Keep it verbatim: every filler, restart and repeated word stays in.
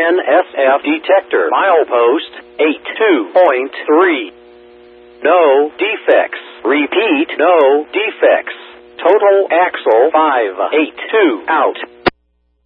N S F detector. Milepost eighty-two point three. No defects. Repeat, no defects. Total axle five eighty-two out.